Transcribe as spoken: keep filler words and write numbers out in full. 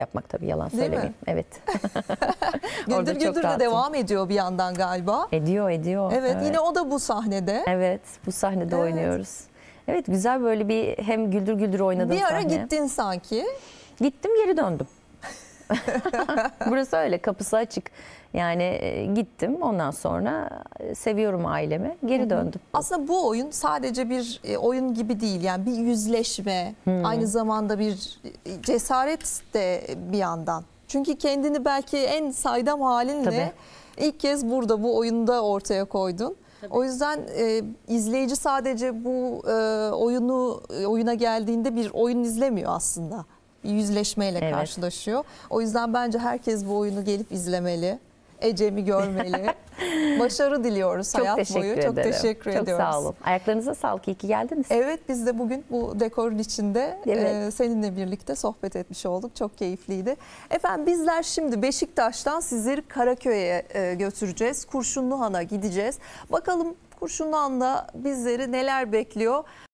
yapmak tabii, yalan Değil söylemeyeyim. mi? Evet. Güldür Orada çok Güldür de rahatım. devam ediyor bir yandan galiba. Ediyor ediyor. Evet, evet. yine o da bu sahnede. Evet, bu sahnede Evet. oynuyoruz. Evet, güzel, böyle bir hem güldür güldür oynadığım Bir ara sahne. gittin sanki. Gittim, geri döndüm. Burası öyle, kapısı açık. Yani e, gittim, ondan sonra e, seviyorum ailemi, geri döndüm. Aslında bu oyun sadece bir e, oyun gibi değil. Yani bir yüzleşme, aynı zamanda bir e, cesaret de bir yandan. Çünkü kendini belki en saydam halinle Tabii. ilk kez burada bu oyunda ortaya koydun. O yüzden e, izleyici sadece bu e, oyunu e, oyuna geldiğinde bir oyun izlemiyor aslında. Bir yüzleşmeyle Evet. karşılaşıyor. O yüzden bence herkes bu oyunu gelip izlemeli. Ecem'i görmeli. Başarı diliyoruz Çok hayat teşekkür boyu. ederim. Çok teşekkür Çok ediyoruz. sağ olun. Ayaklarınıza sağlık, iyi ki geldiniz. Evet, biz de bugün bu dekorun içinde Evet. e, seninle birlikte sohbet etmiş olduk. Çok keyifliydi. Efendim, bizler şimdi Beşiktaş'tan sizleri Karaköy'e e, götüreceğiz. Kurşunluhan'a gideceğiz. Bakalım Kurşunluhan'da bizleri neler bekliyor?